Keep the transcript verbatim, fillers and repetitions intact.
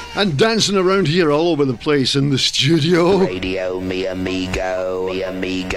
and dancing around here all over the place in the studio. Radio mi amigo, mi amigo.